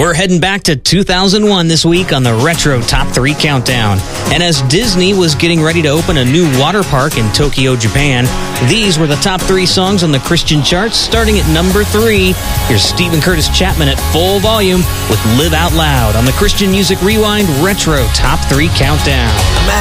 We're heading back to 2001 this week on the Retro Top 3 Countdown. And as Disney was getting ready to open a new water park in Tokyo, Japan, these were the top 3 songs on the Christian charts, starting at number 3. Here's Stephen Curtis Chapman at full volume with Live Out Loud on the Christian Music Rewind Retro Top 3 Countdown.